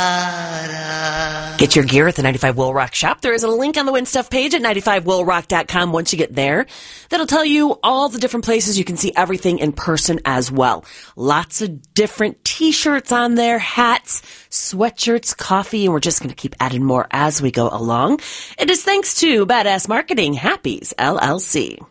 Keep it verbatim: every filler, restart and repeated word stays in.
Get your gear at the ninety-five Will Rock shop. There is a link on the Win Stuff page at ninety-five will rock dot com. Once you get there, that'll tell you all the different places you can see everything in person as well. Lots of different t-shirts on there, hats, sweatshirts, coffee, and we're just going to keep adding more as we go along. It is thanks to Badass Marketing, Happy's L L C.